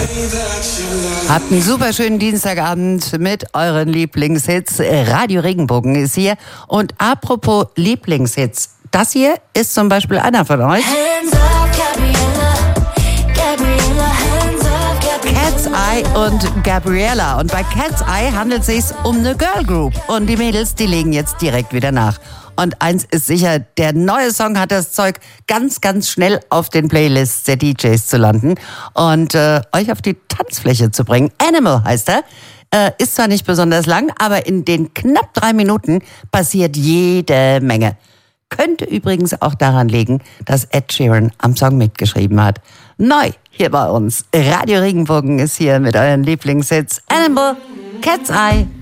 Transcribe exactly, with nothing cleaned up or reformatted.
Habt einen super schönen Dienstagabend mit euren Lieblingshits. Radio Regenbogen ist hier. Und apropos Lieblingshits, das hier ist zum Beispiel einer von euch. Cat's Eye und Gabriella. Und bei Cat's Eye handelt es sich um eine Girl Group. Und die Mädels, die legen jetzt direkt wieder nach. Und eins ist sicher, der neue Song hat das Zeug, ganz, ganz schnell auf den Playlists der D Js zu landen und äh, euch auf die Tanzfläche zu bringen. Animal heißt er. Äh, ist zwar nicht besonders lang, aber in den knapp drei Minuten passiert jede Menge. Könnte übrigens auch daran liegen, dass Ed Sheeran am Song mitgeschrieben hat. Neu hier bei uns. Radio Regenbogen ist hier mit euren Lieblingshits. Animal, Cat's Eye.